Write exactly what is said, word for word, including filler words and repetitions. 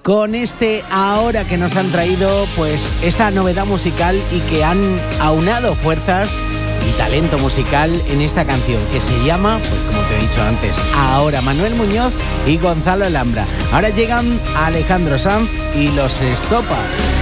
con este ahora que nos han traído pues esta novedad musical y que han aunado fuerzas y talento musical en esta canción que se llama, pues como te he dicho antes, Ahora, Manuel Muñoz y Gonzalo Alhambra. Ahora llegan Alejandro Sanz y Los Estopa.